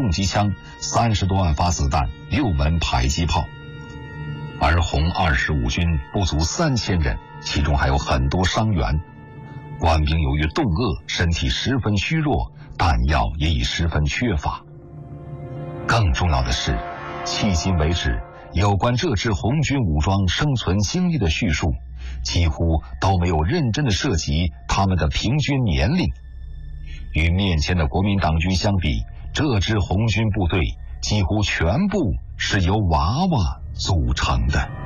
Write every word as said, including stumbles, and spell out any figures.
重机枪、三十多万发子弹、六门迫击炮。而红二十五军不足三千人，其中还有很多伤员。官兵由于冻饿，身体十分虚弱，弹药也已十分缺乏。更重要的是，迄今为止，有关这支红军武装生存经历的叙述，几乎都没有认真的涉及他们的平均年龄。与面前的国民党军相比，这支红军部队几乎全部是由娃娃组成的。